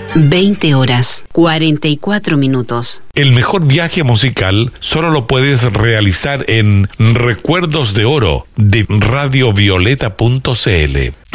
20 horas, 44 minutos. El mejor viaje musical solo lo puedes realizar en Recuerdos de Oro de radiovioleta.cl.